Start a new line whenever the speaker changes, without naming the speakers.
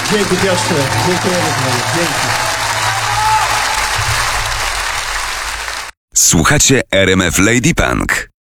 Dzięki Piotrze, dziękujemy panu, dzięki.
Słuchacie RMF Lady Punk.